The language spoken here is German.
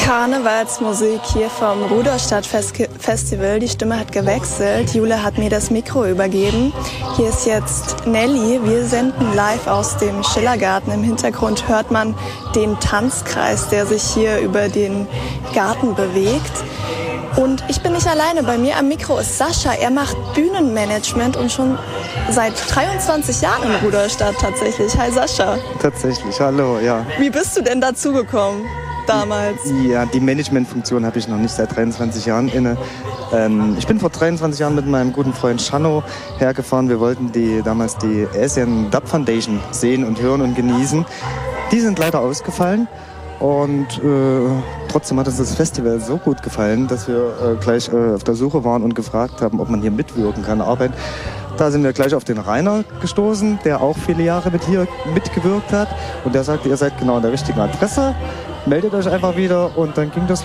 Karnevalsmusik hier vom Rudolstadt-Festival. Die Stimme hat gewechselt. Jule hat mir das Mikro übergeben. Hier ist jetzt Nelly. Wir senden live aus dem Schillergarten. Im Hintergrund hört man den Tanzkreis, der sich hier über den Garten bewegt. Und ich bin nicht alleine. Bei mir am Mikro ist Sascha. Er macht Bühnenmanagement und schon seit 23 Jahren in Rudolstadt tatsächlich. Hi Sascha. Tatsächlich, hallo, ja. Wie bist du denn dazugekommen damals? Ja, die Managementfunktion habe ich noch nicht seit 23 Jahren inne. Ich bin vor 23 Jahren mit meinem guten Freund Shano hergefahren. Wir wollten damals die Asian Dub Foundation sehen und hören und genießen. Die sind leider ausgefallen. Und trotzdem hat uns das Festival so gut gefallen, dass wir gleich auf der Suche waren und gefragt haben, ob man hier mitwirken kann, arbeiten. Da sind wir gleich auf den Rainer gestoßen, der auch viele Jahre hier mitgewirkt hat. Und der sagte, ihr seid genau an der richtigen Adresse, meldet euch einfach wieder und dann ging das los.